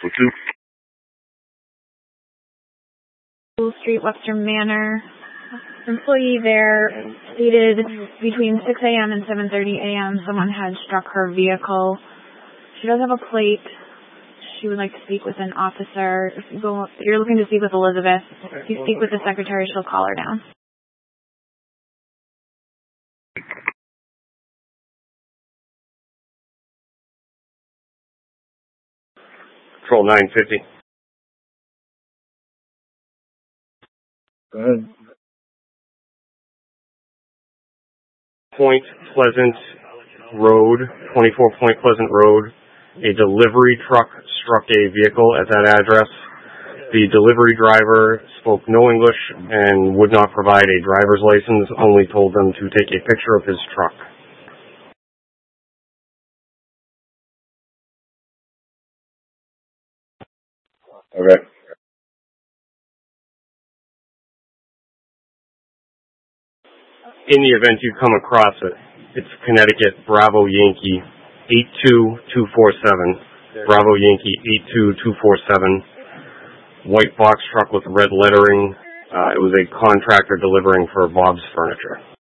Street, Webster Manor. Employee there stated between 6 a.m. and 7:30 a.m. someone had struck her vehicle. She does have a plate. She would like to speak with an officer. If you're looking to speak with Elizabeth, if you speak with the secretary, she'll call her down. Control 950. Go ahead. Point Pleasant Road, 24 Point Pleasant Road. A delivery truck struck a vehicle at that address. The delivery driver spoke no English and would not provide a driver's license, only told them to take a picture of his truck. Okay. In the event you come across it, it's Connecticut Bravo Yankee 82247. Bravo Yankee 82247. White box truck with red lettering. It was a contractor delivering for Bob's Furniture.